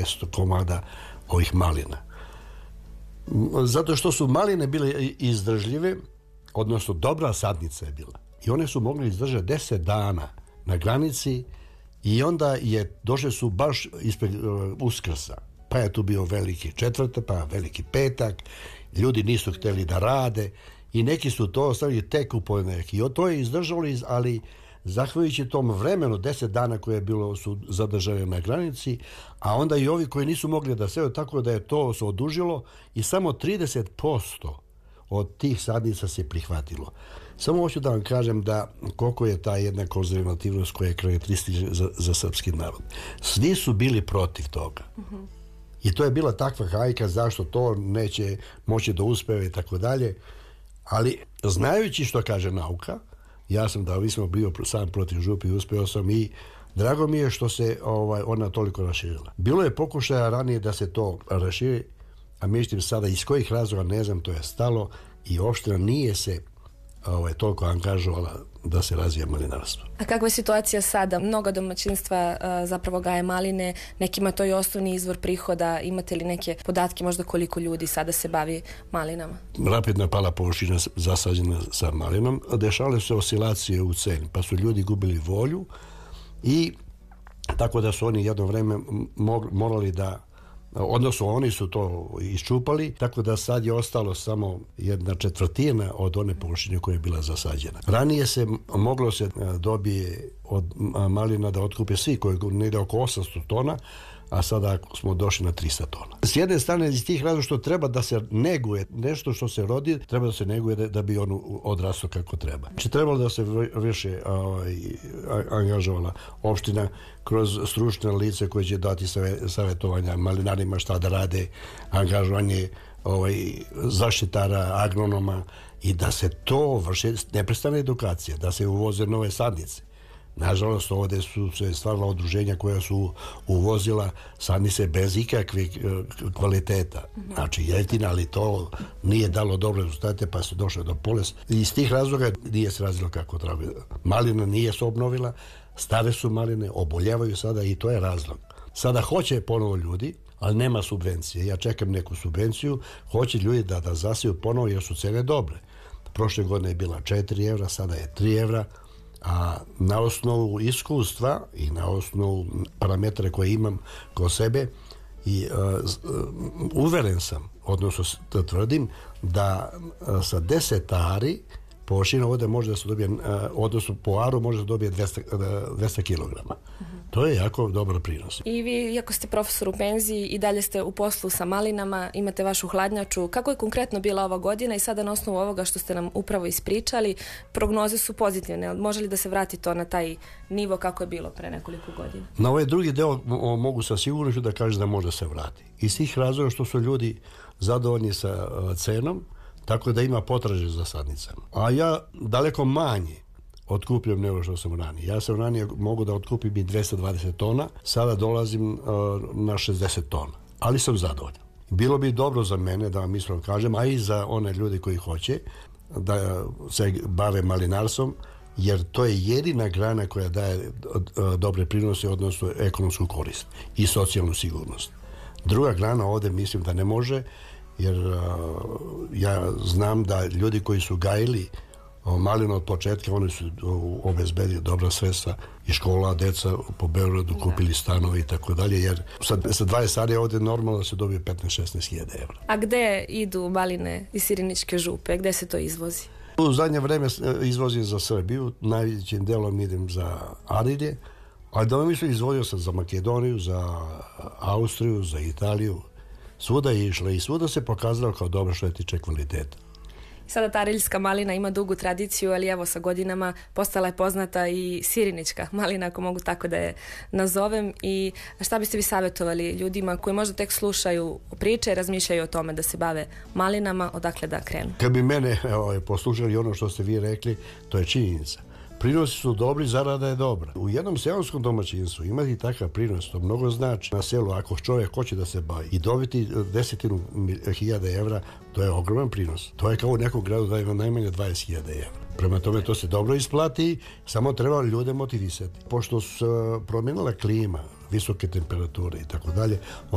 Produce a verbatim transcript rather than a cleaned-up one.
dvanaest komada ovih malina. Zato što su maline bile izdržljive, odnosno dobra sadnica je bila. I one su mogle izdržati deset dana na granici i onda je, došle su baš ispred uh, Uskrsa. Pa je tu bio veliki četvrtak, pa veliki petak, ljudi nisu htjeli da rade i neki su to ostavili tek u ponedjeljak. I to je izdržalo, ali zahvaljujući tom vremenu, deset dana koje je bilo su zadržane na granici, a onda i ovi koji nisu mogli da sebe, tako da je to se odužilo i samo trideset posto od tih sadnica se prihvatilo. Samo hoću da vam kažem da koliko je ta jedna konzervativnost koja je karakteristična za, za srpski narod. Svi su bili protiv toga. Mm-hmm. I to je bila takva hajka zašto to neće moći da uspeve i tako dalje. Ali znajući što kaže nauka, ja sam da smo bio sam protiv župe i uspeo sam i drago mi je što se ovaj, ona toliko raširila. Bilo je pokušaja ranije da se to raširi, a međutim sada iz kojih razloga ne znam, to je stalo i opština nije se ovaj, toliko angažovala da se razvija malinarstvo. A kakva je situacija sada? Mnogo domaćinstva uh, zapravo gaje maline, nekima to je osnovni izvor prihoda. Imate li neke podatke možda koliko ljudi sada se bavi malinama? Rapidno pala površina zasađena sa malinom, dešavale su oscilacije u ceni, pa su ljudi gubili volju i tako da su oni jedno vreme morali da, odnosno oni su to iščupali, tako da sad je ostalo samo jedna četvrtina od one površine koja je bila zasađena. Ranije se moglo se dobije od malina da otkupe svi, koji negde oko osamsto tona, a sada smo došli na trista tona. S jedne strane, iz tih razloga što treba da se neguje nešto što se rodi, treba da se neguje da, da bi on odrastao kako treba. Znači, trebalo da se više angažovala opština kroz stručne lice koje će dati savjetovanja malinarima šta da rade, angažovanje ovaj, zaštitara, agronoma i da se to vrši, neprestana edukacija, da se uvoze nove sadnice. Nažalost, ovdje su se stvarala udruženja koja su uvozila sadnice bez ikakve kvaliteta. Znači, jeftina, ali to nije dalo dobre rezultate, pa se došlo do poles. I iz tih razloga nije se razvilo kako treba. Malina nije se obnovila, stare su maline, oboljevaju sada i to je razlog. Sada hoće ponovo ljudi, ali nema subvencije. Ja čekam neku subvenciju, hoće ljudi da, da zasiju ponovo jer su cene dobre. Prošle godine je bila četiri evra, sada je tri evra. A na osnovu iskustva i na osnovu parametra koje imam kod sebe i uh, uveren sam, odnosno tvrdim da uh, sa deset ari površina ovdje može da se dobije, uh, odnosno po aru može da dobije dvesta kilograma. Mm-hmm. To je jako dobar prinos. I vi, iako ste profesor u penziji i dalje ste u poslu sa malinama, imate vašu hladnjaču. Kako je konkretno bila ova godina i sada na osnovu ovoga što ste nam upravo ispričali, prognoze su pozitivne. Može li da se vrati to na taj nivo kako je bilo pre nekoliko godina? Na ovaj drugi deo mogu sa sigurnošću da kažem da može se vrati. Iz svih razloga što su ljudi zadovoljni sa cenom, tako da ima potraže za sadnicama. A ja daleko manje otkupljam nego što sam ranije. Ja sam ranije mogu da otkupim i dvesta dvadeset tona, sada dolazim uh, na šezdeset tona. Ali sam zadovoljan. Bilo bi dobro za mene, da vam ispravno kažem, a i za one ljudi koji hoće da se bave malinarstvom, jer to je jedina grana koja daje uh, dobre prinose, odnosno ekonomsku korist i socijalnu sigurnost. Druga grana ovdje mislim da ne može, jer uh, ja znam da ljudi koji su gajili malinu od početka, oni su obezbedili dobra sredstva i škola, deca po Beogradu kupili stanove i tako dalje, jer sa, sa dvadeset ari ovdje normalno da se dobije petnaest šesnaest hiljada evra. A gde idu maline iz Siriničke župe? Gde se to izvozi? U zadnje vreme izvozim za Srbiju, najvećim delom idem za Arilje, ali da vam mislim izvozio sam za Makedoniju, za Austriju, za Italiju. Svuda je išla i svuda se pokazalo kao dobro što je tiče kvaliteta. Sada ta ariljska malina ima dugu tradiciju, ali evo sa godinama postala je poznata i sirinička malina, ako mogu tako da je nazovem. I šta biste vi savjetovali ljudima koji možda tek slušaju priče i razmišljaju o tome da se bave malinama, odakle da krenu? Kad bi mene evo, poslušali ono što ste vi rekli, to je činjenica. Prinosi su dobri, zarada je dobra. U jednom seoskom domaćinstvu imati takav prinos, to mnogo znači na selu, ako čovjek hoće da se bavi i dobiti desetinu hiljada evra, to je ogroman prinos. To je kao u nekom gradu da ima najmanje dvadeset hiljada evra. Prema tome to se dobro isplati, samo treba ljude motivisati. Pošto se promijenila klima, visoke temperature i tako dalje,